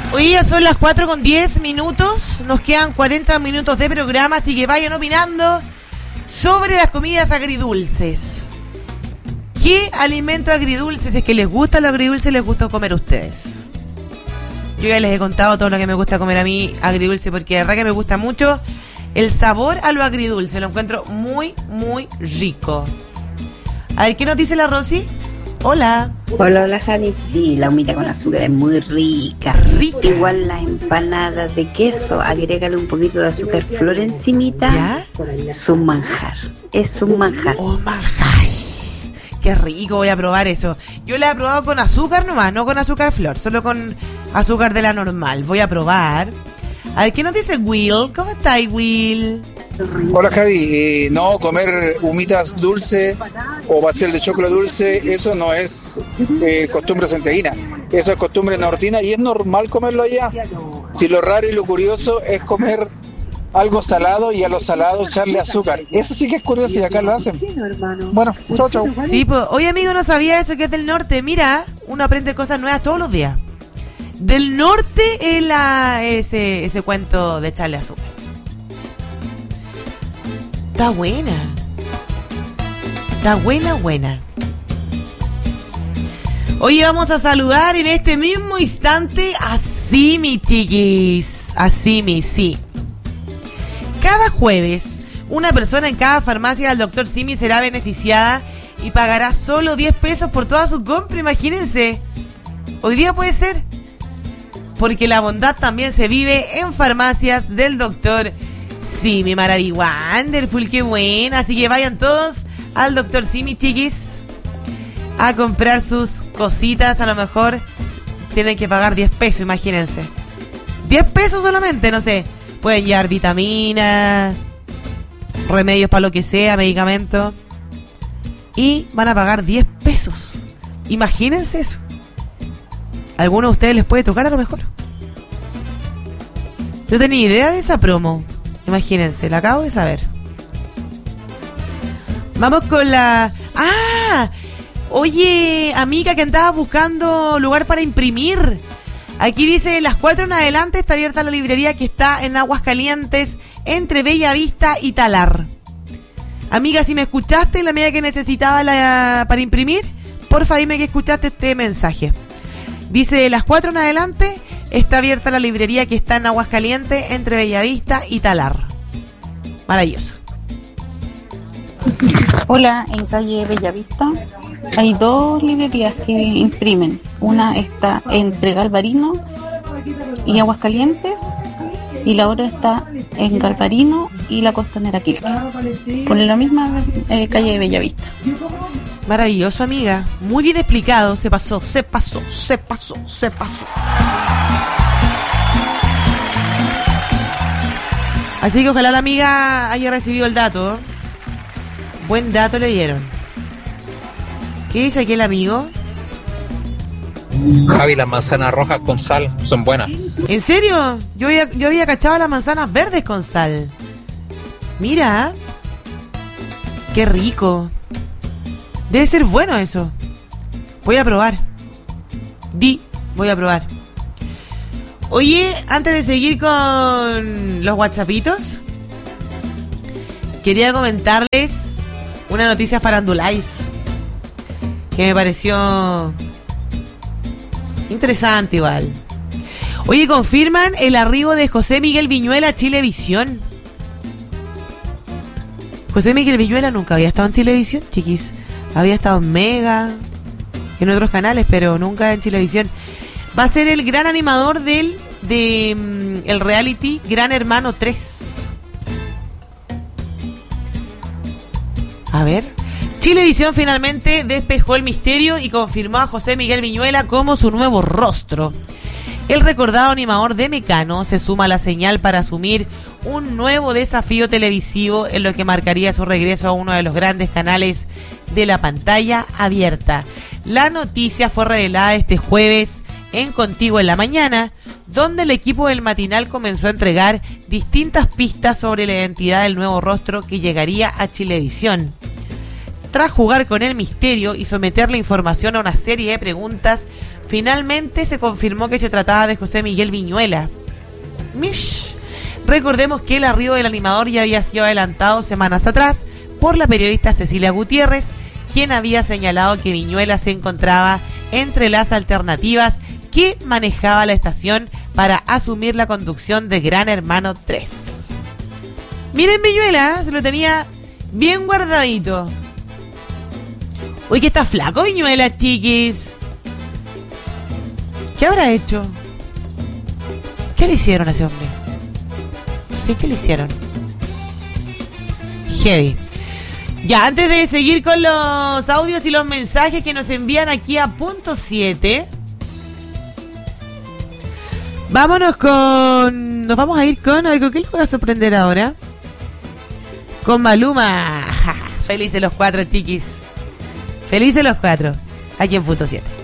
Hoy ya son las 4:10. Nos quedan 40 minutos de programa, así que vayan opinando sobre las comidas agridulces. ¿Qué alimento agridulces es que les gusta lo agridulce, les gusta comer a ustedes? Yo ya les he contado todo lo que me gusta comer a mí agridulce, porque de verdad que me gusta mucho el sabor a lo agridulce. Lo encuentro muy, muy rico. A ver, ¿qué nos dice la Rosy? Hola. Hola Javi, sí, la humita con azúcar es muy rica. Igual las empanadas de queso, agrégale un poquito de azúcar flor encimita. ¿Ya? Es un manjar, es un manjar. Oh, manjar. Qué rico, voy a probar eso. Yo la he probado con azúcar nomás, no con azúcar flor, solo con azúcar de la normal. Voy a probar. A ver, ¿qué nos dice Will? ¿Cómo está, Will? Hola Javi, no, comer humitas dulce o pastel de chocolate dulce, eso no es costumbre santiaguina, eso es costumbre nortina y es normal comerlo allá. Si lo raro y lo curioso es comer algo salado y a lo salado echarle azúcar, eso sí que es curioso y acá lo hacen. Bueno, chau chau. Sí, pues, oye amigo, no sabía eso, que es del norte. Mira, uno aprende cosas nuevas todos los días. Del norte es ese cuento de echarle azúcar. Está buena. Está buena. Oye, vamos a saludar en este mismo instante a Simi, chiquis. A Simi, sí. Cada jueves, una persona en cada farmacia del Dr. Simi será beneficiada y pagará solo 10 pesos por toda su compra, imagínense. Hoy día puede ser. Porque la bondad también se vive en farmacias del Dr. Simi. Wonderful, qué buena. Así que vayan todos al Dr. Simi, chiquis, a comprar sus cositas. A lo mejor tienen que pagar 10 pesos, imagínense. 10 pesos solamente, no sé. Pueden llevar vitaminas, remedios para lo que sea, medicamentos. Y van a pagar 10 pesos. Imagínense eso. ¿Alguno de ustedes les puede tocar a lo mejor? Yo tenía idea de esa promo. Imagínense, la acabo de saber. Vamos con la... ¡Ah! Oye, amiga, que andaba buscando lugar para imprimir. Aquí dice, las 4 en adelante está abierta la librería que está en Aguascalientes, entre Bella Vista y Talar. Amiga, si me escuchaste la medida que necesitaba para imprimir, porfa dime que escuchaste este mensaje. Dice, las 4 en adelante está abierta la librería que está en Aguascalientes, entre Bellavista y Talar. Maravilloso. Hola, en calle Bellavista hay 2 librerías que imprimen. Una está entre Galvarino y Aguascalientes y la otra está en Galvarino y la Costanera Quilca, por la misma calle de Bellavista. Maravilloso, amiga. Muy bien explicado. Se pasó. Así que ojalá la amiga haya recibido el dato. Buen dato le dieron. ¿Qué dice aquí el amigo? Javi, las manzanas rojas con sal son buenas. ¿En serio? Yo había cachado las manzanas verdes con sal. Mira. Qué rico. Debe ser bueno eso. Voy a probar. Voy a probar. Oye, antes de seguir con los whatsappitos, quería comentarles una noticia farandulais que me pareció interesante igual. Oye, confirman el arribo de José Miguel Viñuela a Chilevisión. José Miguel Viñuela nunca había estado en Chilevisión, chiquis. Había estado en Mega, en otros canales, pero nunca en Chilevisión. Va a ser el gran animador el reality Gran Hermano 3. A ver. Chilevisión finalmente despejó el misterio y confirmó a José Miguel Viñuela como su nuevo rostro. El recordado animador de Mecano se suma a la señal para asumir un nuevo desafío televisivo en lo que marcaría su regreso a uno de los grandes canales de la pantalla abierta. La noticia fue revelada este jueves en Contigo en la Mañana, donde el equipo del matinal comenzó a entregar distintas pistas sobre la identidad del nuevo rostro que llegaría a Chilevisión. Tras jugar con el misterio y someter la información a una serie de preguntas, Finalmente se confirmó que se trataba de José Miguel Viñuela. Recordemos que el arribo del animador ya había sido adelantado semanas atrás por la periodista Cecilia Gutiérrez, quien había señalado que Viñuela se encontraba entre las alternativas que manejaba la estación para asumir la conducción de Gran Hermano 3. Miren, Viñuela, se lo tenía bien guardadito. Uy, que está flaco Viñuela, chiquis. ¿Qué habrá hecho? ¿Qué le hicieron a ese hombre? Sí, ¿qué le hicieron? Heavy. Ya, antes de seguir con los audios y los mensajes que nos envían aquí a punto 7, vámonos con... Nos vamos a ir con algo que les voy a sorprender ahora. Con Maluma. Felices los 4, chiquis. Felices los 4. Aquí en punto 7.